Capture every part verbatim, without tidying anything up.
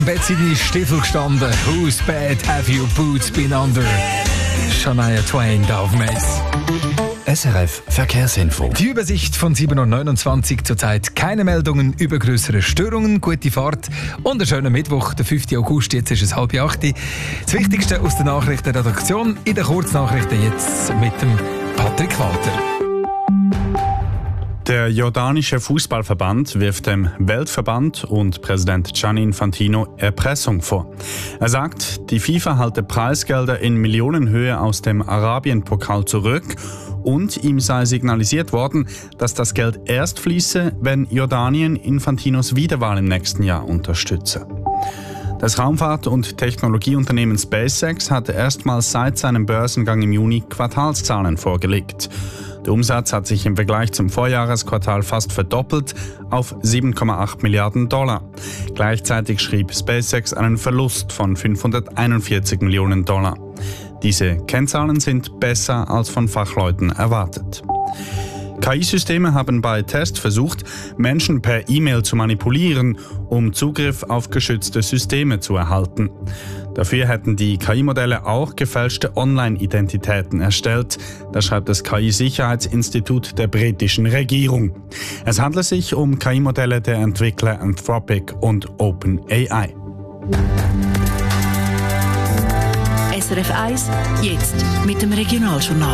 Bett sind deine Stiefel gestanden. Whose bed have your boots been under? Shania Twain da auf Metz. S R F Verkehrsinfo. Die Übersicht von sieben Uhr neunundzwanzig. Zurzeit keine Meldungen über größere Störungen. Gute Fahrt und einen schönen Mittwoch, der fünften August. Jetzt ist es halb acht. Das Wichtigste aus der Nachrichtenredaktion in den Kurznachrichten jetzt mit dem Patrick Walter. Der jordanische Fußballverband wirft dem Weltverband und Präsident Gianni Infantino Erpressung vor. Er sagt, die FIFA halte Preisgelder in Millionenhöhe aus dem Arabien-Pokal zurück und ihm sei signalisiert worden, dass das Geld erst fließe, wenn Jordanien Infantinos Wiederwahl im nächsten Jahr unterstütze. Das Raumfahrt- und Technologieunternehmen SpaceX hatte erstmals seit seinem Börsengang im Juni Quartalszahlen vorgelegt. Der Umsatz hat sich im Vergleich zum Vorjahresquartal fast verdoppelt auf sieben Komma acht Milliarden Dollar. Gleichzeitig schrieb SpaceX einen Verlust von fünfhunderteinundvierzig Millionen Dollar. Diese Kennzahlen sind besser als von Fachleuten erwartet. K I-Systeme haben bei Tests versucht, Menschen per E-Mail zu manipulieren, um Zugriff auf geschützte Systeme zu erhalten. Dafür hätten die K I-Modelle auch gefälschte Online-Identitäten erstellt. Das schreibt das K I-Sicherheitsinstitut der britischen Regierung. Es handelt sich um K I-Modelle der Entwickler Anthropic und OpenAI. S R F eins, jetzt mit dem Regionaljournal.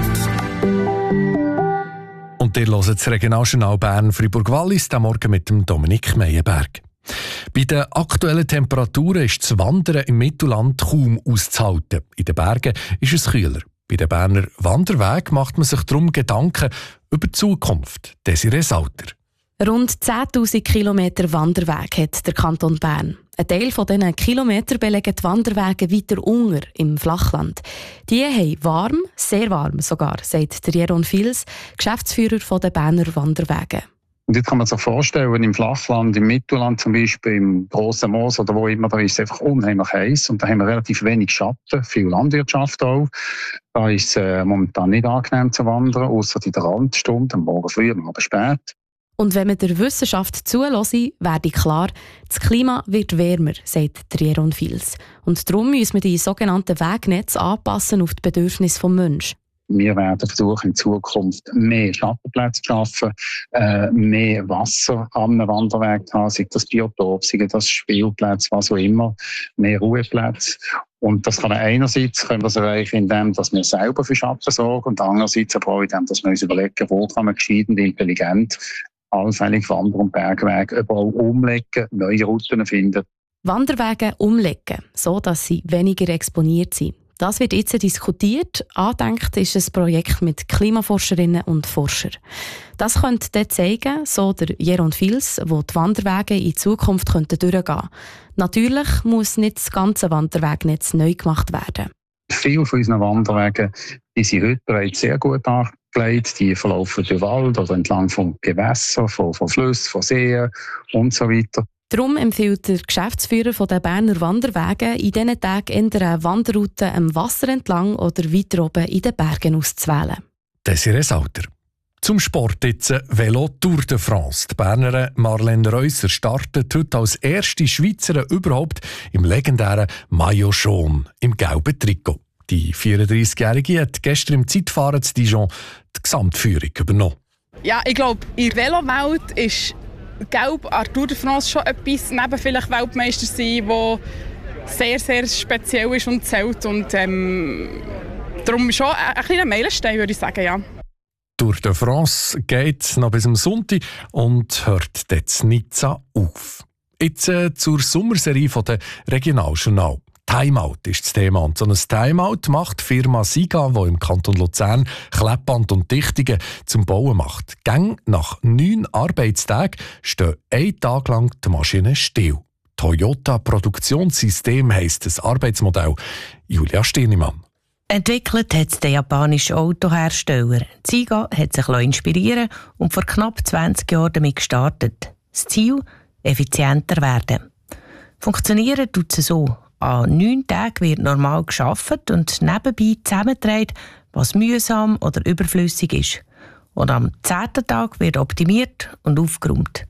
Und ihr hört das Regionaljournal Bern-Fribourg-Wallis, am Morgen mit dem Dominik Meyerberg. Bei den aktuellen Temperaturen ist das Wandern im Mittelland kaum auszuhalten. In den Bergen ist es kühler. Bei den Berner Wanderwegen macht man sich darum Gedanken über die Zukunft. Desiree Sauter. Rund zehntausend Kilometer Wanderweg hat der Kanton Bern. Ein Teil von diesen Kilometern belegen die Wanderwege weiter unten im Flachland. Die haben warm, sehr warm sogar, sagt der Jeroen Fils, Geschäftsführer der Berner Wanderwege. Und jetzt kann man sich vorstellen, im Flachland, im Mittelland zum Beispiel, im Grossen Moos oder wo immer, da ist es einfach unheimlich heiß und da haben wir relativ wenig Schatten, viel Landwirtschaft auch. Da ist es äh, momentan nicht angenehm zu wandern, außer in der Randstunde, am Morgen früh, am Abend spät. Und wenn man der Wissenschaft zuhört, werde klar, das Klima wird wärmer, sagt der Jeroen Fils. Und darum müssen wir die sogenannten Wegnetze anpassen auf die Bedürfnisse des Menschen. Wir werden versuchen, in Zukunft mehr Schattenplätze zu schaffen, äh, mehr Wasser am Wanderweg zu haben, sei das Biotop, sei das Spielplätze, was auch immer, mehr Ruheplätze. Und das kann einerseits können wir das erreichen, indem dass wir selber für Schatten sorgen und andererseits aber auch indem dass wir uns überlegen, wo kann man gescheit und intelligent allfällig Wander- und Bergwege überall umlegen, neue Routen finden. Wanderwege umlegen, so dass sie weniger exponiert sind. Das wird jetzt diskutiert. Angedenkt ist ein Projekt mit Klimaforscherinnen und Forschern. Das könnte dann zeigen, so der Jeroen Fils, wo die Wanderwege in Zukunft durchgehen könnten. Natürlich muss nicht das ganze Wanderwegnetz neu gemacht werden. Viele von unseren Wanderwegen die sind heute bereits sehr gut angelegt. Die verlaufen durch Wald oder entlang von Gewässern, von, von Flüssen, von Seen und so weiter. Darum empfiehlt der Geschäftsführer der Berner Wanderwege in diesen Tagen eher eine Wanderroute am Wasser entlang oder weiter oben in den Bergen auszuwählen. Desiree Sauter. Zum Sport jetzt Velo Tour de France. Die Bernerin Marlene Reusser startet heute als erste Schweizerin überhaupt im legendären Maillot jaune im gelben Trikot. Die vierunddreißigjährige hat gestern im Zeitfahren zu Dijon die Gesamtführung übernommen. Ja, ich glaube, in der Velowelt ist Gelb an der Tour de France schon etwas, neben vielleicht Weltmeister sein, wo sehr, sehr speziell ist und zählt. Und ähm, darum schon ein, ein kleiner Meilenstein, würde ich sagen, ja. Tour de France geht noch bis am Sonntag und hört dort Nizza auf. Jetzt äh, zur Sommerserie von der Regionaljournal. Timeout ist das Thema. Und so ein Timeout macht die Firma Siga, die im Kanton Luzern Kleppband und Dichtungen zum Bauen macht. Gang nach neun Arbeitstagen stehen einen Tag lang die Maschinen still. Toyota Produktionssystem heisst das Arbeitsmodell. Julia Stirnimann. Entwickelt hat es der japanische Autohersteller. Siga hat sich inspirieren und vor knapp zwanzig Jahren damit gestartet. Das Ziel? Effizienter werden. Funktionieren tut es so. An neun Tagen wird normal gearbeitet und nebenbei zusammengetragen, was mühsam oder überflüssig ist. Und am zehnten Tag wird optimiert und aufgeräumt.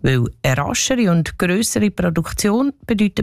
Weil eine raschere und grössere Produktion bedeutet